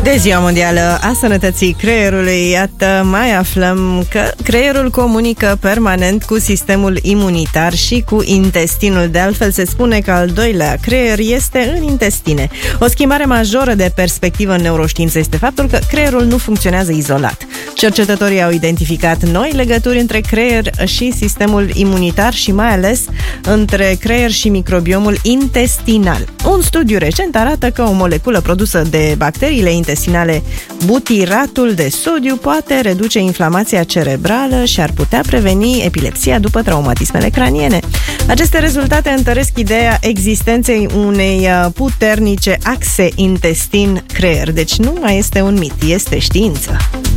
De Ziua Mondială a Sănătății Creierului, iată, mai aflăm că creierul comunică permanent cu sistemul imunitar și cu intestinul. De altfel, se spune că al doilea creier este în intestine. O schimbare majoră de perspectivă în neuroștiință este faptul că creierul nu funcționează izolat. Cercetătorii au identificat noi legături între creier și sistemul imunitar și mai ales între creier și microbiomul intestinal. Un studiu recent arată că o moleculă produsă de bacteriile intestinale, butiratul de sodiu, poate reduce inflamația cerebrală și ar putea preveni epilepsia după traumatismele craniene. Aceste rezultate întăresc ideea existenței unei puternice axe intestin-creier. Deci nu mai este un mit, este știință.